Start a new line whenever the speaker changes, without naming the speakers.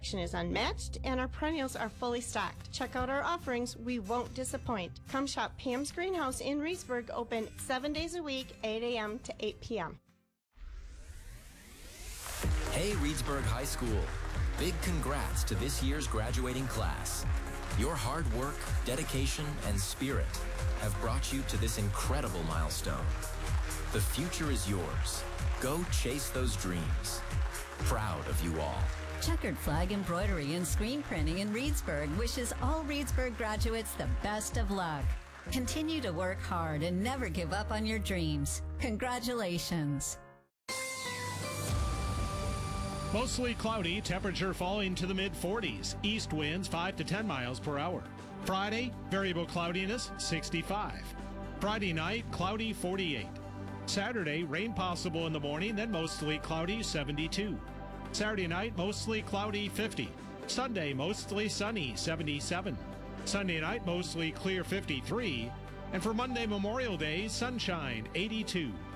selection is unmatched, and our perennials are fully stocked. Check out our offerings. We won't disappoint. Come shop Pam's Greenhouse in Reedsburg, open 7 days a week, 8 a.m. to 8 p.m.
Hey, Reedsburg High School. Big congrats to this year's graduating class. Your hard work, dedication, and spirit have brought you to this incredible milestone. The future is yours. Go chase those dreams. Proud of you all.
Checkered Flag Embroidery and Screen Printing in Reedsburg wishes all Reedsburg graduates the best of luck. Continue to work hard and never give up on your dreams. Congratulations.
Mostly cloudy, temperature falling to the mid-40s. East winds 5 to 10 miles per hour. Friday, variable cloudiness, 65. Friday night, cloudy, 48. Saturday, rain possible in the morning, then mostly cloudy, 72. Saturday night, mostly cloudy, 50. Sunday, mostly sunny, 77. Sunday night, mostly clear, 53. And for Monday, Memorial Day, sunshine, 82.